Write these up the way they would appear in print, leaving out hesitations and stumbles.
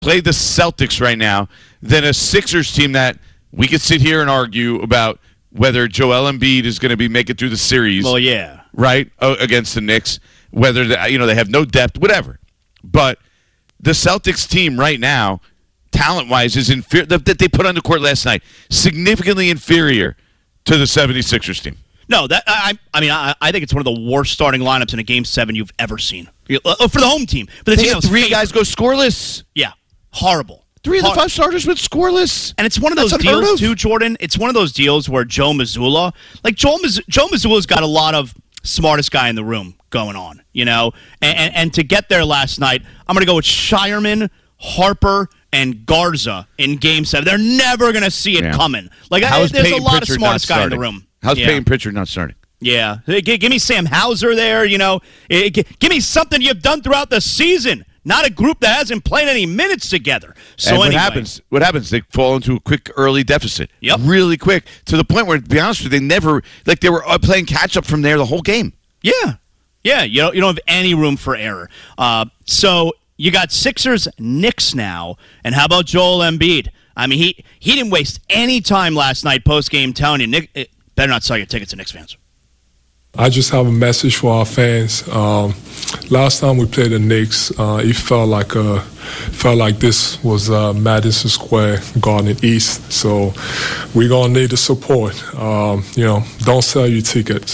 play the Celtics right now than a Sixers team that we could sit here and argue about whether Joel Embiid is going to be making it through the series. Well, yeah. Right? Against the Knicks. Whether, they have no depth, whatever. But the Celtics team right now, talent-wise, is inferior. That they put on the court last night, significantly inferior to the 76ers team. No, I think it's one of the worst starting lineups in a Game 7 you've ever seen. For the home team. For the they team had three guys go scoreless. Yeah, horrible. 3 of the 5 starters went scoreless. And it's one of those deals, too, Jordan. It's one of those deals where Joe Mazzulla, Joe Mazzulla's got a lot of smartest guy in the room going on, And to get there last night, I'm going to go with Shireman, Harper, and Garza in Game 7. They're never going to see it coming. There's a lot of smartest guy in the room. How's Peyton Pritchard not starting? Yeah. Give me Sam Hauser there, Give me something you've done throughout the season. Not a group that hasn't played any minutes together. So what happens? They fall into a quick early deficit. Yep. Really quick, to the point where, to be honest with you, they were playing catch-up from there the whole game. Yeah. Yeah, you don't have any room for error. So you got Sixers Knicks now, and how about Joel Embiid? I mean, he didn't waste any time last night post-game telling you, Nick, better not sell your tickets to Knicks fans. I just have a message for our fans. Last time we played the Knicks, it felt like this was Madison Square Garden East. So we're gonna need the support. Don't sell your tickets.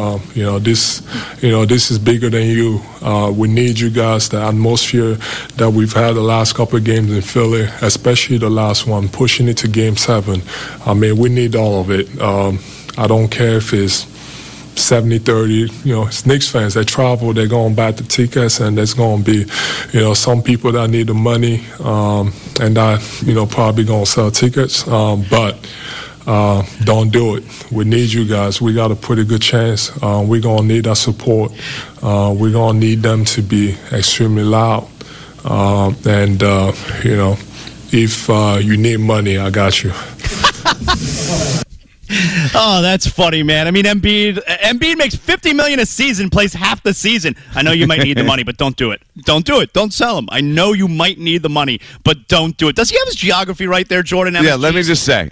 This is bigger than you. We need you guys. The atmosphere that we've had the last couple of games in Philly, especially the last one, pushing it to Game 7. I mean, we need all of it. I don't care if it's 70-30, it's Knicks fans. They travel, they're going to buy the tickets, and there's going to be, some people that need the money, and that, probably going to sell tickets. But don't do it. We need you guys. We got a pretty good chance. We're going to need that support. We're going to need them to be extremely loud. If you need money, I got you. Oh, that's funny, man. I mean, Embiid makes $50 million a season, plays half the season. I know you might need the money, but don't do it. Don't do it. Don't sell him. I know you might need the money, but don't do it. Does he have his geography right there, Jordan? Yeah, let me just say,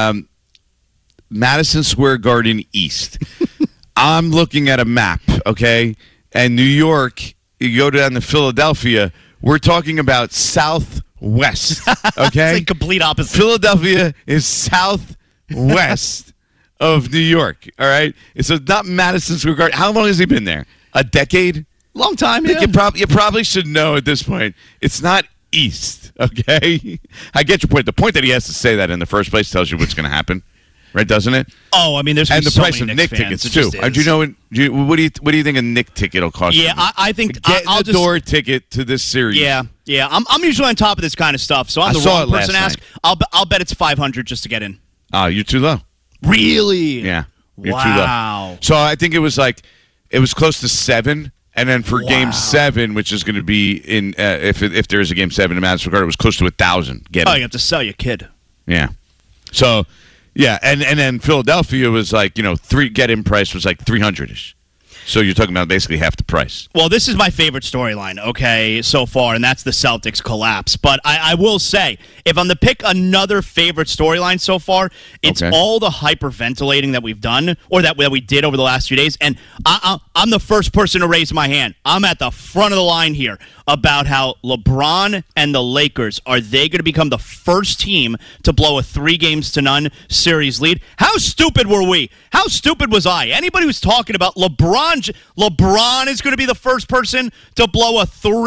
Madison Square Garden East. I'm looking at a map, okay? And New York, you go down to Philadelphia, we're talking about southwest, okay? It's the complete opposite. Philadelphia is southwest of New York, all right? So not Madison Square Garden. How long has he been there? A decade? Long time, yeah. You probably should know at this point. It's not east, okay? I get your point. The point that he has to say that in the first place tells you what's going to happen, right? Doesn't it? Oh, I mean, there's and the so price many of Knicks Knick fans. tickets too. Do you know? What do you think a Knick ticket will cost? Yeah, I think get I'll the door ticket to this series. Yeah. I'm usually on top of this kind of stuff, so I'm the wrong person to ask. I'll bet it's $500 just to get in. Oh, you're too low. Really? Yeah. You're wow. too low. So I think it was close to 7, and then for Game 7, which is going to be in if there is a Game 7 in Madison Square Garden, it was close to 1,000. You have to sell your kid. Yeah. So, yeah, and then Philadelphia was get-in price was like 300-ish. So you're talking about basically half the price. Well, this is my favorite storyline, okay, so far, and that's the Celtics collapse. But I will say, if I'm to pick another favorite storyline so far, it's all the hyperventilating that we've done, or that we did over the last few days. And I'm the first person to raise my hand. I'm at the front of the line here about how LeBron and the Lakers, are they going to become the first team to blow a 3-0 series lead? How stupid were we? How stupid was I? Anybody who's talking about LeBron is going to be the first person to blow a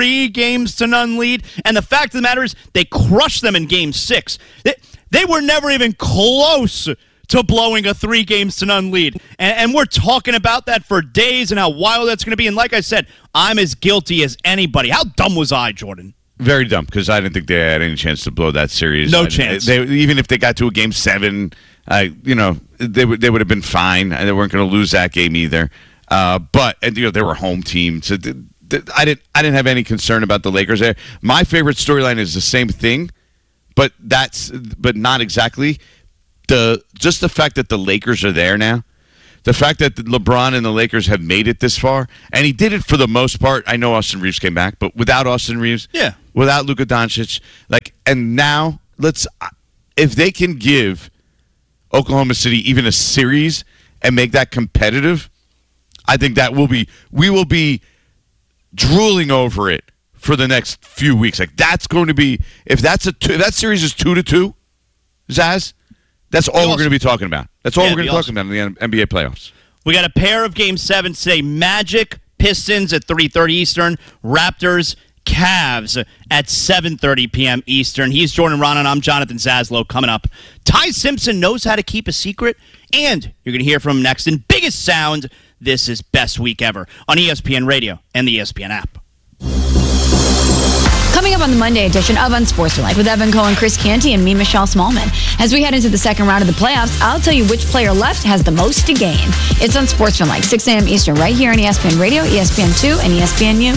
3-0 lead, and the fact of the matter is they crushed them in Game 6. They were never even close to blowing a 3-0 lead. And we're talking about that for days and how wild that's going to be. And like I said, I'm as guilty as anybody. How dumb was I, Jordan? Very dumb, because I didn't think they had any chance to blow that series. No chance. Even if they got to a Game 7, they would have been fine. They weren't going to lose that game either. But they were home team. So I didn't have any concern about the Lakers there. My favorite storyline is the same thing, but not exactly. Just the fact that the Lakers are there now, the fact that LeBron and the Lakers have made it this far, and he did it for the most part. I know Austin Reeves came back, but without Austin Reeves, without Luka Doncic. And now if they can give Oklahoma City even a series and make that competitive, I think we will be drooling over it for the next few weeks. That's going to be, if that series is 2-2, Zaz, that's all we're going to be talking about. That's all we're going to be talking about in the NBA playoffs. We got a pair of Game 7 today. Magic, Pistons at 3:30 Eastern. Raptors, Cavs at 7:30 p.m. Eastern. He's Jordan Raanan. I'm Jonathan Zaslow. Coming up, Ty Simpson knows how to keep a secret, and you're going to hear from him next in Biggest Sound. This is Best Week Ever on ESPN Radio and the ESPN app. Coming up on the Monday edition of Unsportsmanlike with Evan Cohen, Chris Canty, and me, Michelle Smallman. As we head into the second round of the playoffs, I'll tell you which player left has the most to gain. It's Unsportsmanlike, 6 a.m. Eastern, right here on ESPN Radio, ESPN2, and ESPNU.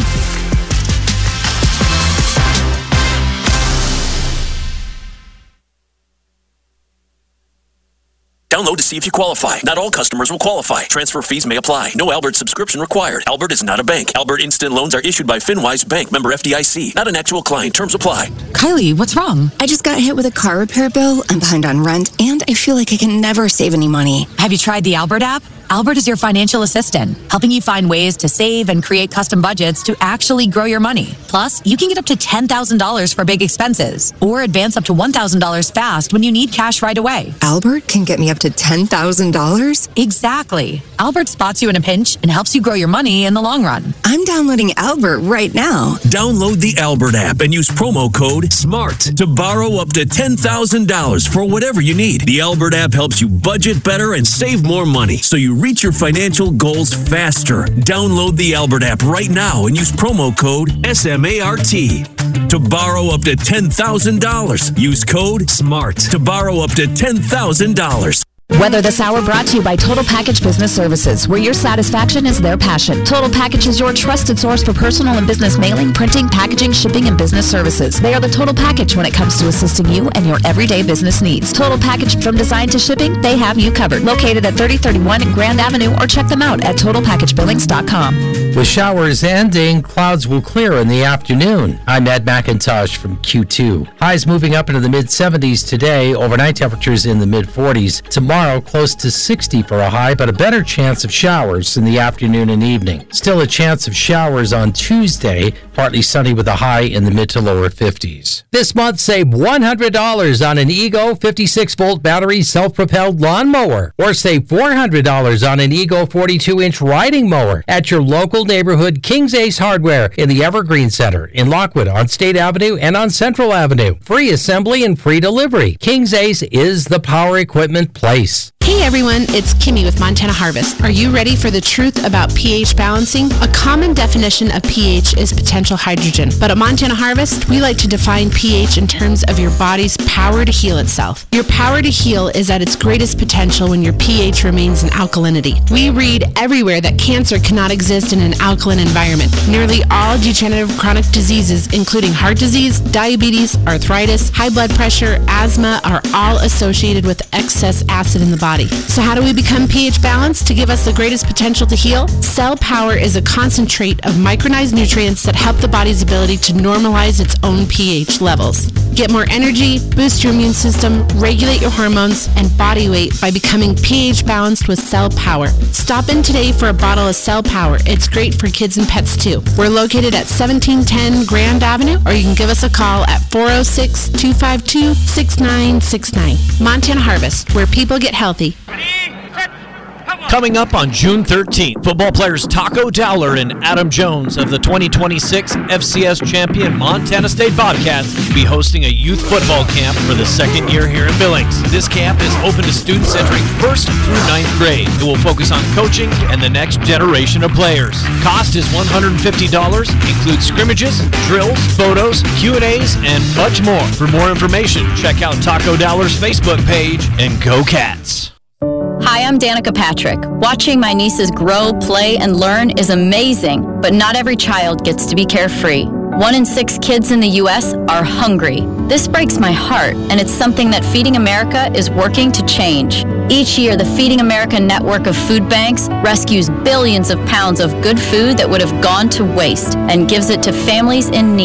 Download to see if you qualify. Not all customers will qualify. Transfer fees may apply. No Albert subscription required. Albert is not a bank. Albert Instant Loans are issued by FinWise Bank, member FDIC. Not an actual client. Terms apply. Kylie, what's wrong? I just got hit with a car repair bill. I'm behind on rent, and I feel like I can never save any money. Have you tried the Albert app? Albert is your financial assistant, helping you find ways to save and create custom budgets to actually grow your money. Plus, you can get up to $10,000 for big expenses or advance up to $1,000 fast when you need cash right away. Albert can get me up to $10,000? Exactly. Albert spots you in a pinch and helps you grow your money in the long run. I'm downloading Albert right now. Download the Albert app and use promo code SMART to borrow up to $10,000 for whatever you need. The Albert app helps you budget better and save more money, so you reach your financial goals faster. Download the Albert app right now and use promo code SMART to borrow up to $10,000. Use code SMART to borrow up to $10,000. Weather This Hour brought to you by Total Package Business Services, where your satisfaction is their passion. Total Package is your trusted source for personal and business mailing, printing, packaging, shipping, and business services. They are the total package when it comes to assisting you and your everyday business needs. Total Package, from design to shipping, they have you covered. Located at 3031 Grand Avenue, or check them out at TotalPackageBillings.com. With showers ending, clouds will clear in the afternoon. I'm Ed McIntosh from Q2. Highs moving up into the mid-70s today. Overnight temperatures in the mid-40s. Tomorrow, close to 60 for a high, but a better chance of showers in the afternoon and evening. Still a chance of showers on Tuesday, partly sunny with a high in the mid to lower 50s. This month, save $100 on an Ego 56-volt battery self-propelled lawnmower, or save $400 on an Ego 42-inch riding mower at your local neighborhood King's Ace Hardware in the Evergreen Center in Lockwood on State Avenue and on Central Avenue. Free assembly and free delivery. King's Ace is the power equipment place. Hey everyone, it's Kimmy with Montana Harvest. Are you ready for the truth about pH balancing? A common definition of pH is potential hydrogen. But at Montana Harvest, we like to define pH in terms of your body's power to heal itself. Your power to heal is at its greatest potential when your pH remains in alkalinity. We read everywhere that cancer cannot exist in an alkaline environment. Nearly all degenerative chronic diseases, including heart disease, diabetes, arthritis, high blood pressure, asthma, are all associated with excess acid in the body. So how do we become pH balanced to give us the greatest potential to heal? Cell Power is a concentrate of micronized nutrients that help the body's ability to normalize its own pH levels. Get more energy, boost your immune system, regulate your hormones and body weight by becoming pH balanced with Cell Power. Stop in today for a bottle of Cell Power. It's great for kids and pets too. We're located at 1710 Grand Avenue, or you can give us a call at 406-252-6969. Montana Harvest, where people get healthy. Coming up on June 13th, football players Taco Dowler and Adam Jones of the 2026 FCS champion Montana State Bobcats will be hosting a youth football camp for the second year here in Billings. This camp is open to students entering 1st through 9th grade. It will focus on coaching and the next generation of players. Cost is $150, includes scrimmages, drills, photos, Q&As, and much more. For more information, check out Taco Dowler's Facebook page and go Cats. Hi, I'm Danica Patrick. Watching my nieces grow, play, and learn is amazing, but not every child gets to be carefree. 1 in 6 kids in the U.S. are hungry. This breaks my heart, and it's something that Feeding America is working to change. Each year, the Feeding America network of food banks rescues billions of pounds of good food that would have gone to waste and gives it to families in need.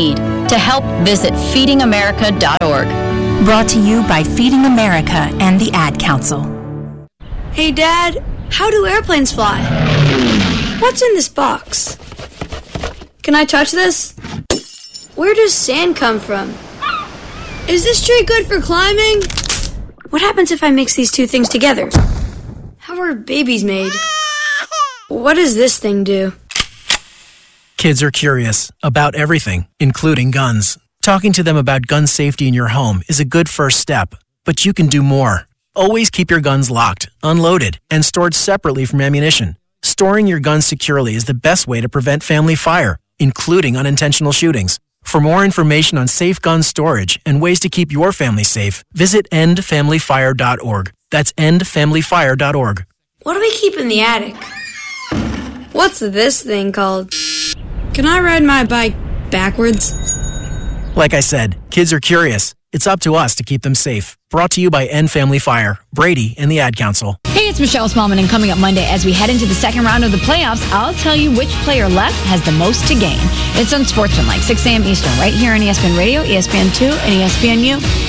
To help, visit feedingamerica.org. Brought to you by Feeding America and the Ad Council. Hey, Dad, how do airplanes fly? What's in this box? Can I touch this? Where does sand come from? Is this tree good for climbing? What happens if I mix these two things together? How are babies made? What does this thing do? Kids are curious about everything, including guns. Talking to them about gun safety in your home is a good first step, but you can do more. Always keep your guns locked, unloaded, and stored separately from ammunition. Storing your guns securely is the best way to prevent family fire, including unintentional shootings. For more information on safe gun storage and ways to keep your family safe, visit endfamilyfire.org. That's endfamilyfire.org. What do we keep in the attic? What's this thing called? Can I ride my bike backwards? Like I said, kids are curious. It's up to us to keep them safe. Brought to you by End Family Fire, Brady, and the Ad Council. Hey, it's Michelle Smallman, and coming up Monday, as we head into the second round of the playoffs, I'll tell you which player left has the most to gain. It's Unsportsmanlike, 6 a.m. Eastern, right here on ESPN Radio, ESPN2, and ESPNU.